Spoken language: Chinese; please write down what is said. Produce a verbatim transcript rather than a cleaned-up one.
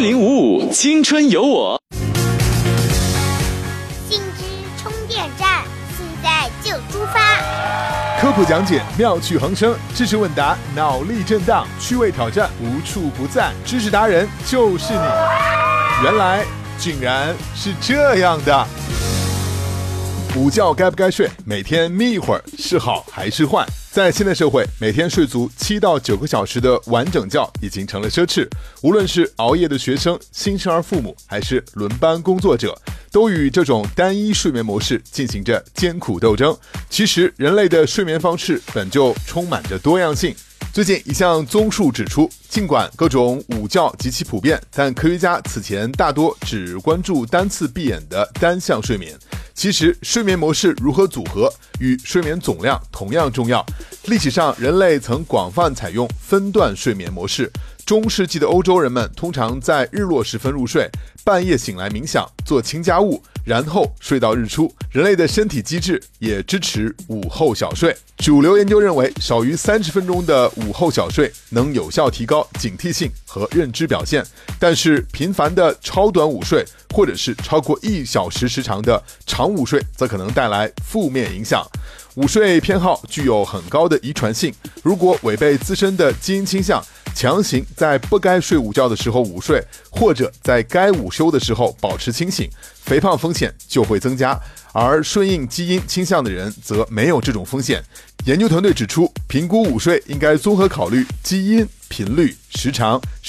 零五五青春有我。 信之充电站，现在就出发。 科普讲解，妙趣横生；知识问答，脑力震荡；趣味挑战，无处不在。知识达人就是你。原来竟然是这样的。午觉该不该睡？每天眯一会儿是好还是坏？在现代社会，每天睡足七到九个小时的完整觉已经成了奢侈。无论是熬夜的学生、新生儿父母，还是轮班工作者，都与这种单一睡眠模式进行着艰苦斗争。其实，人类的睡眠方式本就充满着多样性。最近一项综述指出，尽管各种午觉极其普遍，但科学家此前大多只关注单次闭眼的单向睡眠。其实，睡眠模式如何组合与睡眠总量同样重要。历史上，人类曾广泛采用分段睡眠模式。中世纪的欧洲人们通常在日落时分入睡，半夜醒来冥想、做轻家务，然后睡到日出。人类的身体机制也支持午后小睡。主流研究认为，少于三十分钟的午后小睡能有效提高警惕性和认知表现，但是频繁的超短午睡或者是超过一小时时长的长午睡，则可能带来负面影响。午睡偏好具有很高的遗传性，如果违背自身的基因倾向，强行在不该睡午觉的时候午睡，或者在该午休的时候保持清醒，肥胖风险就会增加。而顺应基因倾向的人则没有这种风险。研究团队指出，评估午睡应该综合考虑基因、频率、时长、